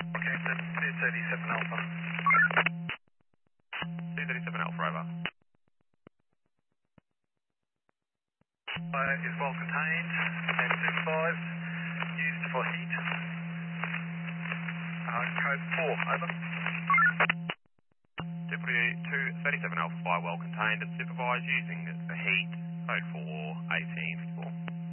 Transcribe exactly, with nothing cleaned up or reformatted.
Okay, that's two thirty-seven Alpha. two thirty-seven Alpha, over. Fire is well contained and supervised, used for heat. Uh, code four, over. two thirty-seven Alpha, fire well contained and supervised using the heat, code four, eighteen fifty-four.